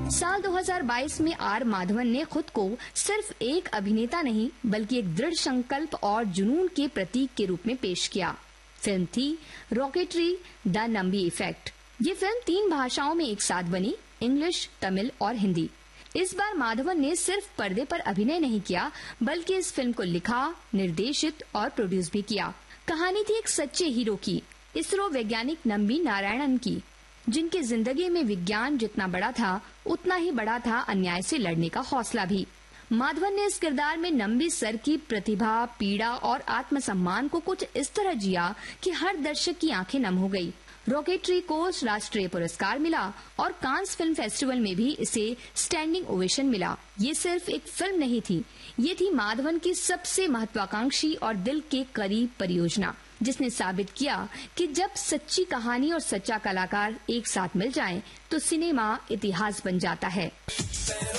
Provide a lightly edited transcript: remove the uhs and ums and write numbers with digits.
साल 2022 में आर माधवन ने खुद को सिर्फ एक अभिनेता नहीं बल्कि एक दृढ़ संकल्प और जुनून के प्रतीक के रूप में पेश किया। फिल्म थी रॉकेटरी द नंबी इफेक्ट। ये फिल्म 3 भाषाओं में एक साथ बनी, इंग्लिश, तमिल और हिंदी। इस बार माधवन ने सिर्फ पर्दे पर अभिनय नहीं किया बल्कि इस फिल्म को लिखा, निर्देशित और प्रोड्यूस भी किया। कहानी थी एक सच्चे हीरो की, इसरो वैज्ञानिक नंबी नारायणन की, जिनकी जिंदगी में विज्ञान जितना बड़ा था उतना ही बड़ा था अन्याय से लड़ने का हौसला भी। माधवन ने इस किरदार में नंबी सर की प्रतिभा, पीड़ा और आत्मसम्मान को कुछ इस तरह जिया कि हर दर्शक की आंखें नम हो गई। रॉकेटरी को राष्ट्रीय पुरस्कार मिला और कांस फिल्म फेस्टिवल में भी इसे स्टैंडिंग ओवेशन मिला। ये सिर्फ एक फिल्म नहीं थी, ये थी माधवन की सबसे महत्वाकांक्षी और दिल के करीब परियोजना, जिसने साबित किया कि जब सच्ची कहानी और सच्चा कलाकार एक साथ मिल जाएं, तो सिनेमा इतिहास बन जाता है।